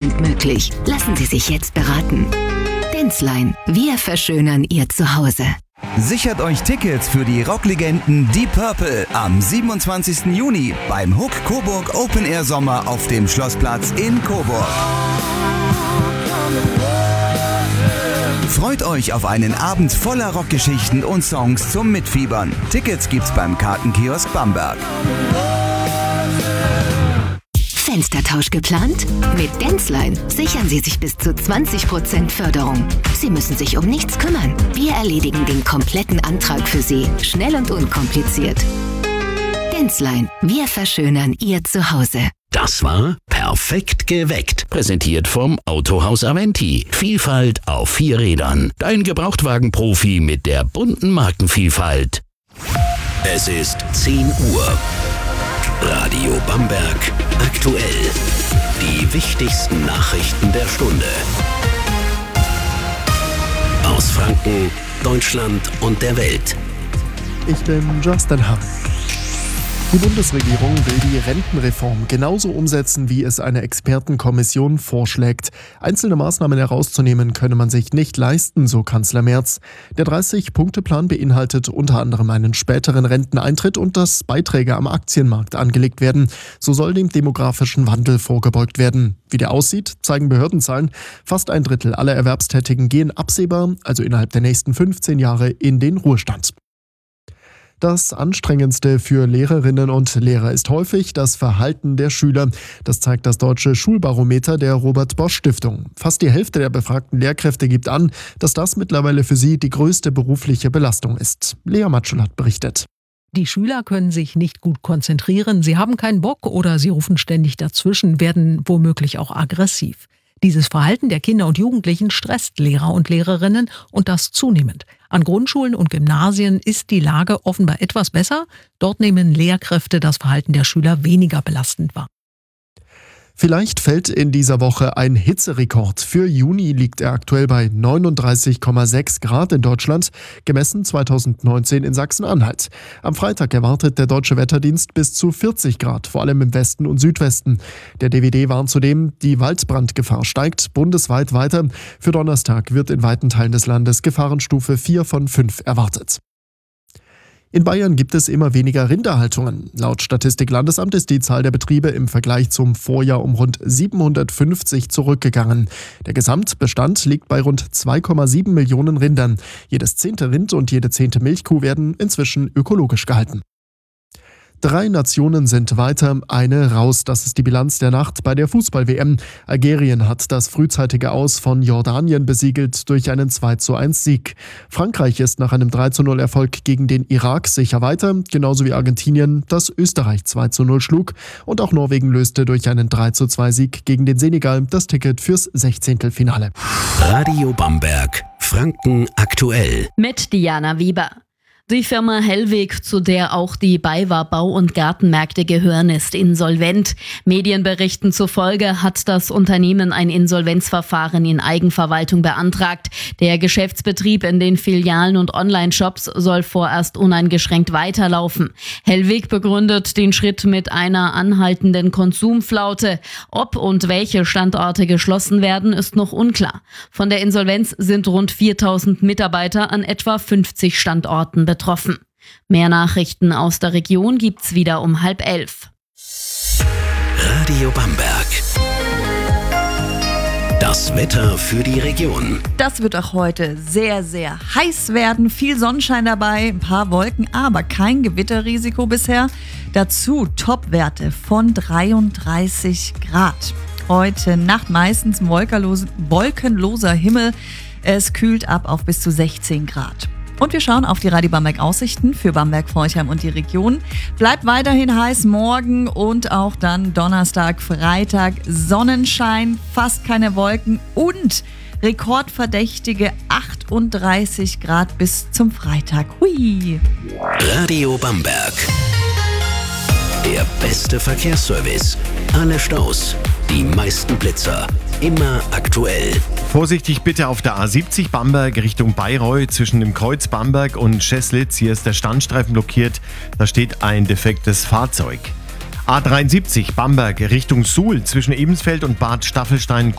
sind möglich. Lassen Sie sich jetzt beraten. Denzlein, wir verschönern Ihr Zuhause. Sichert euch Tickets für die Rocklegenden Deep Purple am 27. Juni beim Hook Coburg Open Air Sommer auf dem Schlossplatz in Coburg. Freut euch auf einen Abend voller Rockgeschichten und Songs zum Mitfiebern. Tickets gibt's beim Kartenkiosk Bamberg. Fenstertausch geplant? Mit Denzlein sichern Sie sich bis zu 20% Förderung. Sie müssen sich um nichts kümmern. Wir erledigen den kompletten Antrag für Sie. Schnell und unkompliziert. Denzlein, wir verschönern Ihr Zuhause. Das war Perfekt geweckt. Präsentiert vom Autohaus Aventi. Vielfalt auf 4 Rädern. Dein Gebrauchtwagenprofi mit der bunten Markenvielfalt. Es ist 10 Uhr. Radio Bamberg aktuell. Die wichtigsten Nachrichten der Stunde. Aus Franken, Deutschland und der Welt. Ich bin Justin Hahn. Die Bundesregierung will die Rentenreform genauso umsetzen, wie es eine Expertenkommission vorschlägt. Einzelne Maßnahmen herauszunehmen könne man sich nicht leisten, so Kanzler Merz. Der 30-Punkte-Plan beinhaltet unter anderem einen späteren Renteneintritt und dass Beiträge am Aktienmarkt angelegt werden. So soll dem demografischen Wandel vorgebeugt werden. Wie der aussieht, zeigen Behördenzahlen. Fast 1/3 aller Erwerbstätigen gehen absehbar, also innerhalb der nächsten 15 Jahre, in den Ruhestand. Das Anstrengendste für Lehrerinnen und Lehrer ist häufig das Verhalten der Schüler. Das zeigt das Deutsche Schulbarometer der Robert-Bosch-Stiftung. Fast die Hälfte der befragten Lehrkräfte gibt an, dass das mittlerweile für sie die größte berufliche Belastung ist. Lea Matschulat berichtet. Die Schüler können sich nicht gut konzentrieren, sie haben keinen Bock oder sie rufen ständig dazwischen, werden womöglich auch aggressiv. Dieses Verhalten der Kinder und Jugendlichen stresst Lehrer und Lehrerinnen und das zunehmend. An Grundschulen und Gymnasien ist die Lage offenbar etwas besser. Dort nehmen Lehrkräfte das Verhalten der Schüler weniger belastend wahr. Vielleicht fällt in dieser Woche ein Hitzerekord. Für Juni liegt er aktuell bei 39,6 Grad in Deutschland, gemessen 2019 in Sachsen-Anhalt. Am Freitag erwartet der Deutsche Wetterdienst bis zu 40 Grad, vor allem im Westen und Südwesten. Der DWD warnt zudem, die Waldbrandgefahr steigt bundesweit weiter. Für Donnerstag wird in weiten Teilen des Landes Gefahrenstufe 4 von 5 erwartet. In Bayern gibt es immer weniger Rinderhaltungen. Laut Statistik-Landesamt ist die Zahl der Betriebe im Vergleich zum Vorjahr um rund 750 zurückgegangen. Der Gesamtbestand liegt bei rund 2,7 Millionen Rindern. Jedes 10. Rind und jede 10. Milchkuh werden inzwischen ökologisch gehalten. 3 Nationen sind weiter, eine raus. Das ist die Bilanz der Nacht bei der Fußball-WM. Algerien hat das frühzeitige Aus von Jordanien besiegelt durch einen 2:1-Sieg. Frankreich ist nach einem 3:0-Erfolg gegen den Irak sicher weiter, genauso wie Argentinien, das Österreich 2:0 schlug. Und auch Norwegen löste durch einen 3:2-Sieg gegen den Senegal das Ticket fürs 16. Finale. Radio Bamberg, Franken aktuell. Mit Diana Wieber. Die Firma Hellweg, zu der auch die BayWa Bau- und Gartenmärkte gehören, ist insolvent. Medienberichten zufolge hat das Unternehmen ein Insolvenzverfahren in Eigenverwaltung beantragt. Der Geschäftsbetrieb in den Filialen und Online-Shops soll vorerst uneingeschränkt weiterlaufen. Hellweg begründet den Schritt mit einer anhaltenden Konsumflaute. Ob und welche Standorte geschlossen werden, ist noch unklar. Von der Insolvenz sind rund 4.000 Mitarbeiter an etwa 50 Standorten betroffen. Mehr Nachrichten aus der Region gibt's wieder um 10:30. Radio Bamberg. Das Wetter für die Region. Das wird auch heute sehr, sehr heiß werden. Viel Sonnenschein dabei, ein paar Wolken, aber kein Gewitterrisiko bisher. Dazu Topwerte von 33 Grad. Heute Nacht meistens wolkenloser Himmel. Es kühlt ab auf bis zu 16 Grad. Und wir schauen auf die Radio Bamberg Aussichten für Bamberg, Forchheim und die Region. Bleibt weiterhin heiß morgen und auch dann Donnerstag, Freitag. Sonnenschein, fast keine Wolken und rekordverdächtige 38 Grad bis zum Freitag. Hui! Radio Bamberg. Der beste Verkehrsservice. Alle Staus, die meisten Blitzer. Immer aktuell. Vorsichtig bitte auf der A70 Bamberg Richtung Bayreuth zwischen dem Kreuz Bamberg und Scheslitz. Hier ist der Standstreifen blockiert. Da steht ein defektes Fahrzeug. A73 Bamberg Richtung Suhl zwischen Ebensfeld und Bad Staffelstein